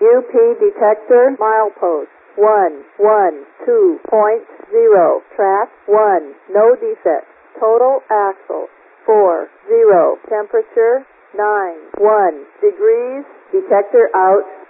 UP detector milepost 112.0. Track 1. No defects. Total axle 40. Temperature 91 degrees. Detector out.